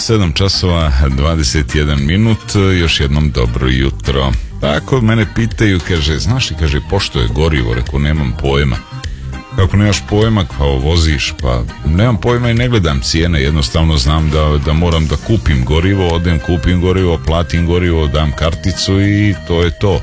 7 časova 21 minut, još jednom dobro jutro. Tako mene pitaju, kaže, znaš li, kaže, pošto je gorivo, rekao, nemam pojma. Kako nemaš pojma, kao voziš, pa nemam pojma i ne gledam cijene, jednostavno znam da moram da kupim gorivo, odem kupim gorivo, platim gorivo, dam karticu i to je to.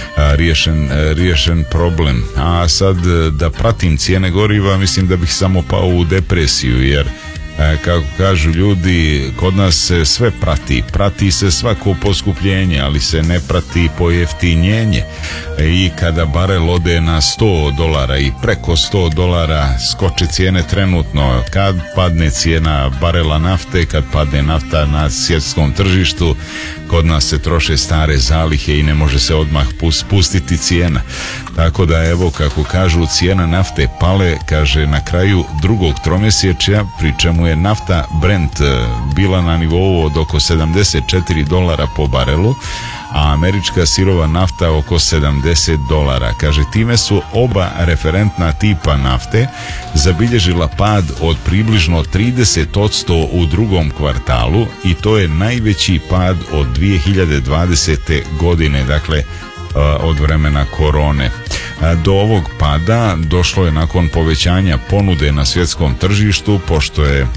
Riješen problem. A sad da pratim cijene goriva, mislim da bih samo pao u depresiju, jer kako kažu ljudi, kod nas se sve prati se svako poskupljenje, ali se ne prati pojeftinjenje. I kada barel ode na $100 i preko $100 skoče cijene trenutno, kad padne cijena barela nafte, kad padne nafta na svjetskom tržištu, kod nas se troše stare zalihe i ne može se odmah spustiti cijena. Tako da evo, kako kažu, cijena nafte pale, kaže, na kraju drugog tromjesečja, pri čemu je nafta Brent bila na nivou od oko $74 po barelu, a američka sirova nafta oko $70. Kaže, time su oba referentna tipa nafte zabilježila pad od približno 30% u drugom kvartalu i to je najveći pad od 2020. godine, dakle od vremena korone. Do ovog pada došlo je nakon povećanja ponude na svjetskom tržištu, pošto je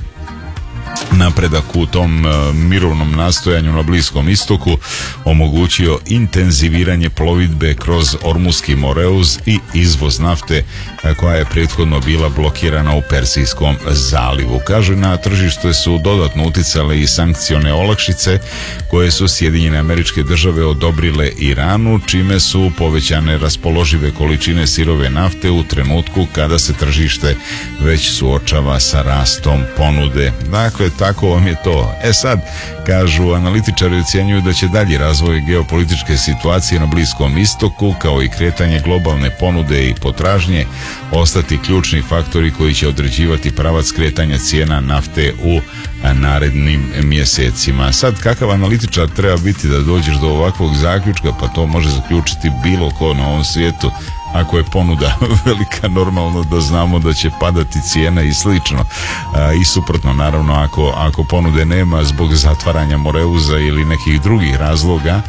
napredak u tom mirovnom nastojanju na Bliskom istoku omogućio intenziviranje plovidbe kroz Ormuski Moreuz i izvoz nafte koja je prethodno bila blokirana u Persijskom zalivu. Kaže, na tržište su dodatno uticale i sankcione olakšice koje su Sjedinjene Američke Države odobrile Iranu, čime su povećane raspoložive količine sirove nafte u trenutku kada se tržište već suočava sa rastom ponude. Dakle, tako vam je to. Sad, kažu, analitičari ocjenjuju da će dalji razvoj geopolitičke situacije na Bliskom istoku, kao i kretanje globalne ponude i potražnje, ostati ključni faktori koji će određivati pravac kretanja cijena nafte u narednim mjesecima. Sad, kakav analitičar treba biti da dođeš do ovakvog zaključka? Pa to može zaključiti bilo ko na ovom svijetu. Ako je ponuda velika, normalno da znamo da će padati cijena i slično. I suprotno, naravno, ako ponude nema zbog zatvaranja Moreuza ili nekih drugih razloga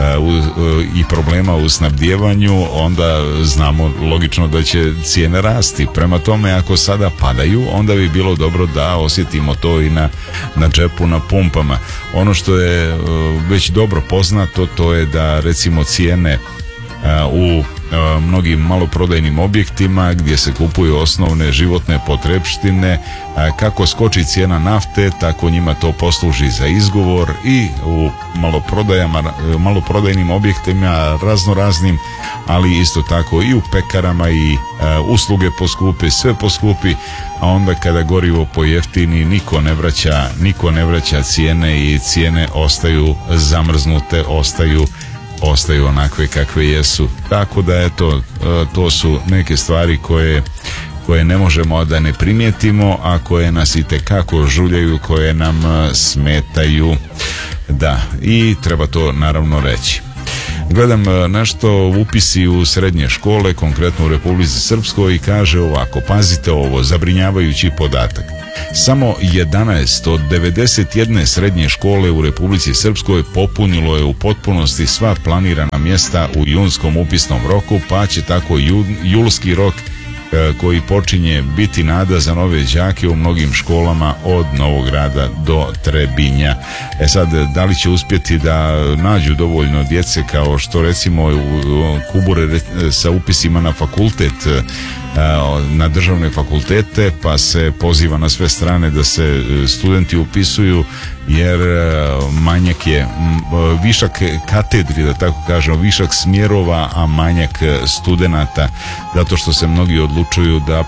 i problema u snabdijevanju, onda znamo logično da će cijene rasti. Prema tome, ako sada padaju, onda bi bilo dobro da osjetimo to i na džepu, na pumpama. Ono što je već dobro poznato, to je da recimo cijene u mnogim maloprodajnim objektima gdje se kupuju osnovne životne potrepštine, kako skoči cijena nafte, tako njima to posluži za izgovor i u maloprodajnim objektima raznoraznim, ali isto tako i u pekarama i usluge poskupi, sve poskupi, a onda kada gorivo pojeftini niko ne vraća cijene i cijene ostaju zamrznute, ostaju onakve kakve jesu. Tako da eto, to su neke stvari koje ne možemo da ne primijetimo, a koje nas itekako žuljaju, koje nam smetaju. Da, i treba to naravno reći. Gledam nešto upisi u srednje škole, konkretno u Republici Srpskoj, i kaže ovako, pazite ovo, zabrinjavajući podatak. Samo 11 od 91 srednje škole u Republici Srpskoj popunilo je u potpunosti sva planirana mjesta u junskom upisnom roku, pa će tako julski rok koji počinje biti nada za nove đake u mnogim školama od Novog Grada do Trebinja. Sad, da li će uspjeti da nađu dovoljno djece, kao što recimo kubure sa upisima na fakultet, na državne fakultete, pa se poziva na sve strane da se studenti upisuju, jer manjak je višak katedri, da tako kažemo, višak smjerova, a manjak studenata, zato što se mnogi odlučuju da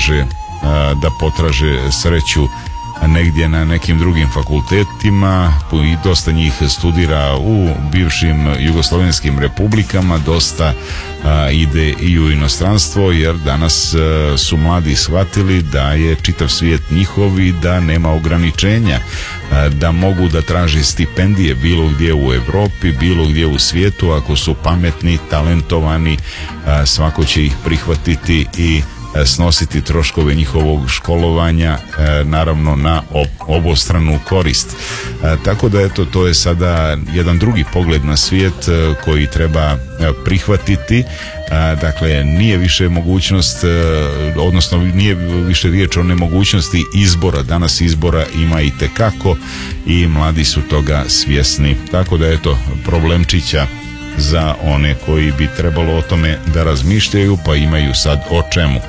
potraže sreću negdje na nekim drugim fakultetima, i dosta njih studira u bivšim jugoslovenskim republikama, dosta ide i u inostranstvo, jer danas su mladi shvatili da je čitav svijet njihov i da nema ograničenja, da mogu da traže stipendije bilo gdje u Europi, bilo gdje u svijetu. Ako su pametni, talentovani, svako će ih prihvatiti i snositi troškove njihovog školovanja, naravno na obostranu korist. Tako da eto, to je sada jedan drugi pogled na svijet koji treba prihvatiti. Dakle, nije više mogućnost, odnosno nije više riječ o nemogućnosti izbora. Danas izbora ima itekako i mladi su toga svjesni. Tako da eto, problemčića za one koji bi trebalo o tome da razmišljaju, pa imaju sad o čemu.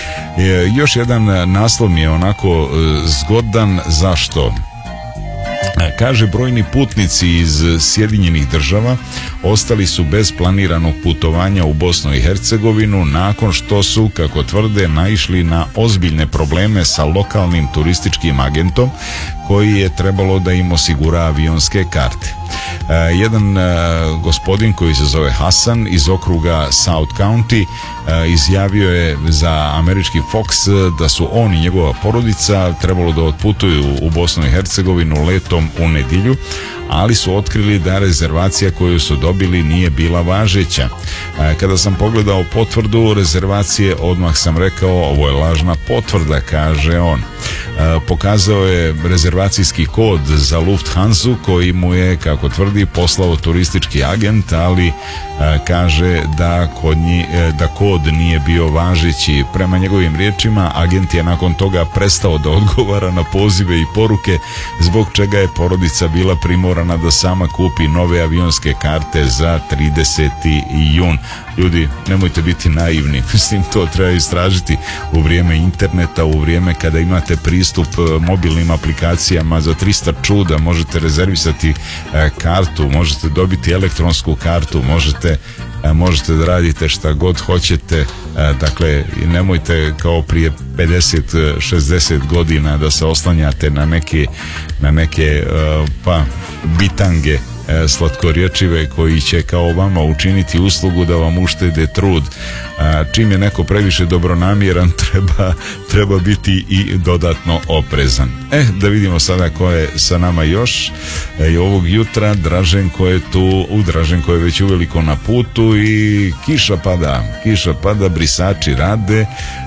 Još jedan naslov mi je onako zgodan. Zašto? Kaže, brojni putnici iz Sjedinjenih Država ostali su bez planiranog putovanja u Bosnu i Hercegovinu nakon što su, kako tvrde, naišli na ozbiljne probleme sa lokalnim turističkim agentom koji je trebalo da im osigura avionske karte. Jedan gospodin koji se zove Hasan iz okruga South County izjavio je za američki Fox da su on i njegova porodica trebalo da otputuju u Bosnu i Hercegovinu letom u nedjelju, ali su otkrili da rezervacija koju su dobili nije bila važeća. Kada sam pogledao potvrdu rezervacije, odmah sam rekao, ovo je lažna potvrda, kaže on. Pokazao je rezervacijski kod za Lufthansa koji mu je, kako tvrdi, poslao turistički agent, ali kaže da kod nije bio važeći. Prema njegovim riječima, agent je nakon toga prestao da odgovara na pozive i poruke, zbog čega je porodica bila primorana da sama kupi nove avionske karte za 30. jun. Ljudi, nemojte biti naivni, mislim, to treba istražiti u vrijeme interneta, u vrijeme kada imate pristup mobilnim aplikacijama. Za 300 čuda možete rezervisati kartu, možete dobiti elektronsku kartu, možete da radite šta god hoćete. Dakle, nemojte kao prije 50-60 godina da se oslanjate na neke bitange slatkorječive koji će kao vama učiniti uslugu da vam uštede trud. Čim je neko previše dobronamjeran, treba biti i dodatno oprezan. Da vidimo sada ko je sa nama još. I ovog jutra Draženko je tu, Draženko je već uveliko na putu i kiša pada, brisači rade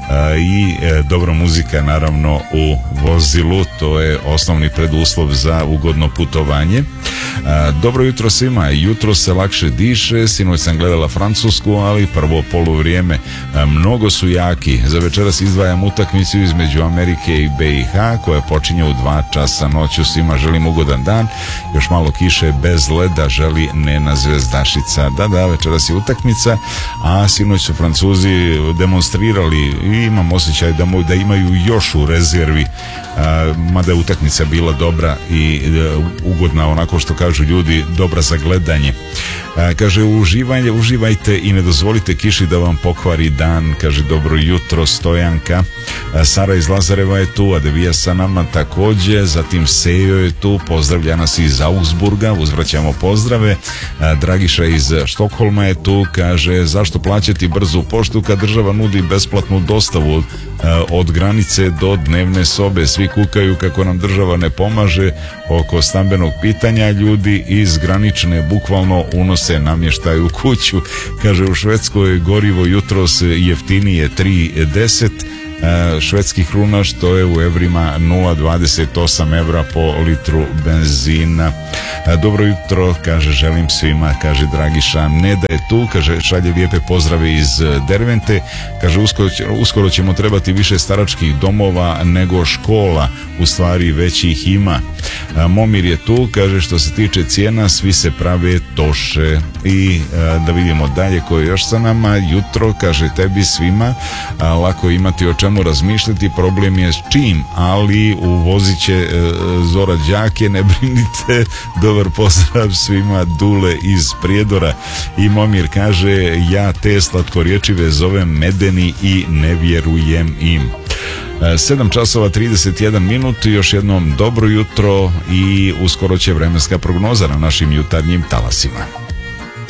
i dobra muzika naravno u vozilu, to je osnovni preduslov za ugodno putovanje. Dobro jutro svima, jutro se lakše diše, sinoć sam gledala Francusku, ali prvo poluvrijeme mnogo su jaki. Za večeras izdvajam utakmicu između Amerike i BiH koja počinje u 2 časa noću. Svima želim ugodan dan, još malo kiše bez leda, želi Nena Zvezdašica. Da, večeras je utakmica, a sinoć su Francuzi demonstrirali i imam osjećaj da imaju još u rezervi, mada je utakmica bila dobra i ugodna, onako što kažu ljudi, dobra za gledanje. Kaže, uživajte i ne dozvolite kiši da vam pokvari dan. Kaže, dobro jutro Stojanka. Sara iz Lazareva je tu, Adevija sa nama također, zatim Sejo je tu, pozdravlja nas iz Augsburga, uzvraćamo pozdrave. Dragiša iz Štokholma je tu, kaže, zašto plaćati brzu poštu kad država nudi besplatnu dostavu od granice do dnevne sobe. Svi kukaju kako nam država ne pomaže oko stambenog pitanja, ljudi iz granične bukvalno unose namještaj u kuću. Kaže, u Švedskoj gorivo jutros jeftinije 3,10 švedskih kruna, što je u evrima 0,28 evra po litru benzina. Dobro jutro, kaže, želim svima, kaže Dragiša. Neda je tu, kaže, šalje lijepe pozdrave iz Dervente, kaže, uskoro ćemo trebati više staračkih domova nego škola, u stvari već ih ima. Momir je tu, kaže, što se tiče cijena, svi se prave toše. I da vidimo dalje ko je još sa nama. Jutro, kaže, tebi svima, lako imati o čemu razmišljati, problem je s čim, ali uvozit će Zora đake, ne brinite. Dobar pozdrav svima, Dule iz Prijedora. I Momir kaže, ja te slatkorječive zovem medeni i ne vjerujem im. 7 časova 31 minut, još jednom dobro jutro i uskoro će vremenska prognoza na našim jutarnjim talasima.